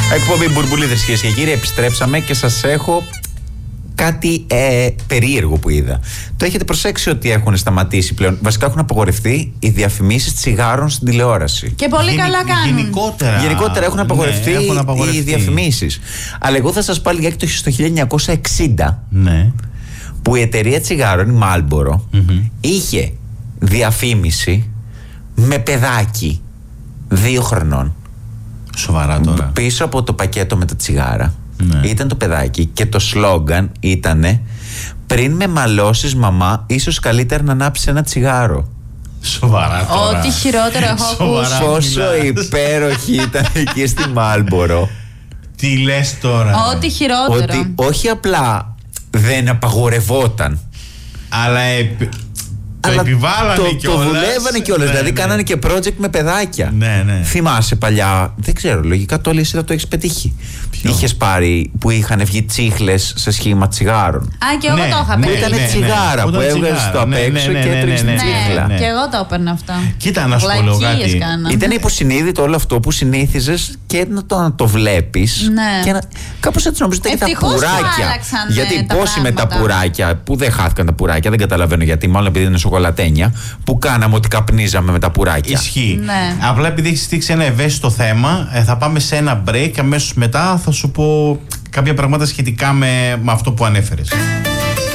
Εκπομπή Μπουρμπουλίδες, κυρίες και κύριοι. Επιστρέψαμε και σας έχω κάτι περίεργο που είδα. Το έχετε προσέξει ότι έχουν σταματήσει πλέον? Βασικά έχουν απαγορευτεί οι διαφημίσεις τσιγάρων στην τηλεόραση. Και πολύ καλά κάνουν. Γενικότερα έχουν απαγορευτεί, οι διαφημίσεις. Αλλά εγώ θα σας πω λιγάκι στο 1960, που η εταιρεία τσιγάρων, η Marlboro, είχε διαφήμιση με παιδάκι 2 χρονών. Σοβαρά τώρα? Πίσω από το πακέτο με τα τσιγάρα ήταν το παιδάκι και το σλόγγαν ήτανε «Πριν με μαλώσεις μαμά, ίσως καλύτερα να ανάψεις ένα τσιγάρο». Σοβαρά τώρα? Ό,τι χειρότερο έχω ακούσει. Πόσο υπέροχη ήταν εκεί στη Marlboro. Τι λες τώρα? Ό,τι χειρότερο. Ότι όχι απλά δεν απαγορευόταν, αλλά το επιβάλλανε κιόλας. Το δουλεύανε κιόλας. Δηλαδή κάνανε και project με παιδάκια. Ναι. Θυμάσαι παλιά, δεν ξέρω, λογικά το εσύ θα το έχεις πετύχει. Είχες πάρει που είχαν βγει τσίχλες σε σχήμα τσιγάρων. Α, και εγώ το είχα πετύχει. Ήταν τσιγάρα που έβγαζες το απ' έξω και έτρεχες στην τσίχλα. Και εγώ το έπαιρνα αυτό. Κοίτα, να σου πω λίγο κάτι. Ήταν υποσυνείδητο όλο αυτό που συνήθιζες και να το βλέπεις. Κάπως έτσι νομίζω ότι τα πουράκια. Γιατί πόσοι με τα πουράκια που δεν χάθηκαν τα πουράκια, δεν καταλαβαίνω γιατί, μάλλον επειδή είναι σοκολατένια, που κάναμε ότι καπνίζαμε με τα πουράκια. Ισχύει. Απλά επειδή έχει στήξει ένα ευαίσθητο θέμα, θα πάμε σε ένα break και αμέσως μετά θα σου πω κάποια πράγματα σχετικά με αυτό που ανέφερες.